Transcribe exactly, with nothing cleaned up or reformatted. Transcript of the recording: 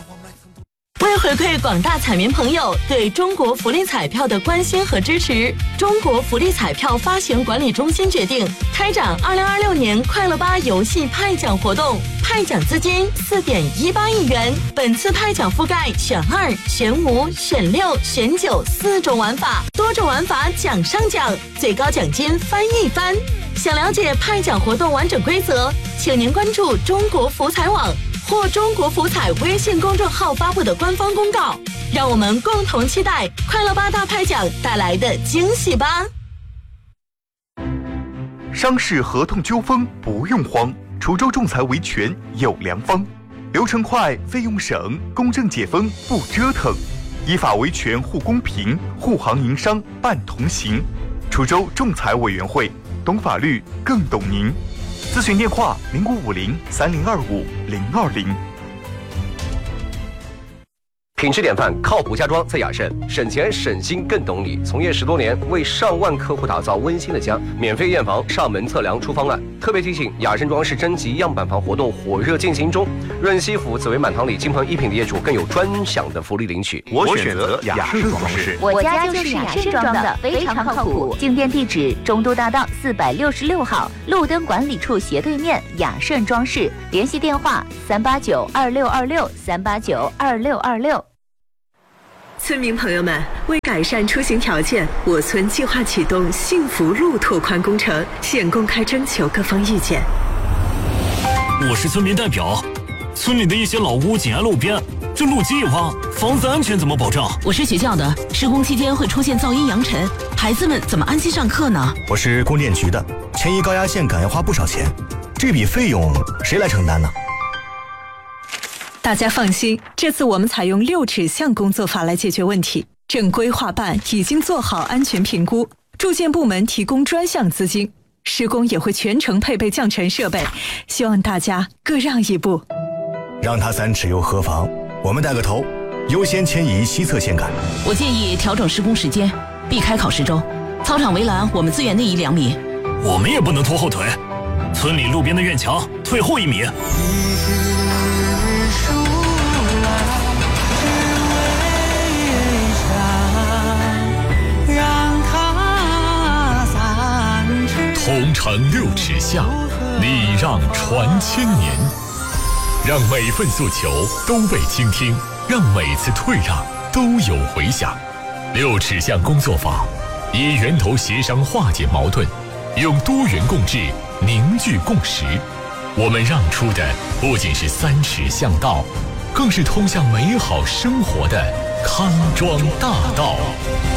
为回馈广大彩民朋友对中国福利彩票的关心和支持，中国福利彩票发行管理中心决定开展二零二六年快乐吧游戏派奖活动，派奖资金四点一八亿元。本次派奖覆盖选二、选五、选六、选九四种玩法，多种玩法奖上奖，最高奖金翻一番。想了解派奖活动完整规则，请您关注中国福彩网或中国福彩微信公众号发布的官方公告，让我们共同期待快乐吧大派奖带来的惊喜吧。 商事合同纠纷不用慌，滁州仲裁维权有良方，流程快，费用省，公正解纷不折腾，依法维权护公平，护行营商办同行。滁州仲裁委员会，懂法律更懂您。咨询电话零五五零三零二五零二零。 品质典范，靠谱家装在雅盛，省钱省心更懂你。从业十多年，为上万客户打造温馨的家，免费验房、上门测量、出方案。特别提醒，雅盛装饰征集样板房活动火热进行中，润西府紫薇满堂里金鹏一品的业主更有专享的福利领取。 我选择雅盛装饰， 我家就是雅盛装的，非常靠谱。进店地址：中都大道四百六十六号，路灯管理处斜对面，雅盛装饰。联系电话：三八九二六二六三八九二六二六。 村民朋友们，为改善出行条件，我村计划启动幸福路拓宽工程，现公开征求各方意见。 我是村民代表，村里的一些老屋紧挨路边，这路基一挖，房子安全怎么保障？ 我是学校的，施工期间会出现噪音扬尘，孩子们怎么安心上课呢？ 我是供电局的，迁移高压线杆要花不少钱，这笔费用谁来承担呢？ 大家放心，这次我们采用六尺巷工作法来解决问题。正规划办已经做好安全评估，住建部门提供专项资金，施工也会全程配备降尘设备，希望大家各让一步。 让他三尺又何妨？我们带个头，优先迁移西侧线杆。 我建议调整施工时间，避开考试周。操场围栏我们自愿内移两米。 我们也不能拖后腿，村里路边的院墙退后一米。 同城六尺巷，礼让传千年，让每份诉求都被倾听，让每次退让都有回响。六尺巷工作法以源头协商化解矛盾，用多元共治凝聚共识。我们让出的不仅是三尺巷道，更是通向美好生活的康庄大道。